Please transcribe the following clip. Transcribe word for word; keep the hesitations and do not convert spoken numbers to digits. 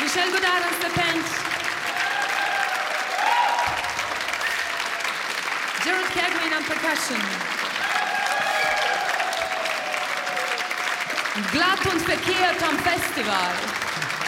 Michel Godard on steppendt. Gerald Keglin on percussion. Glatt und verkehrt am Festival.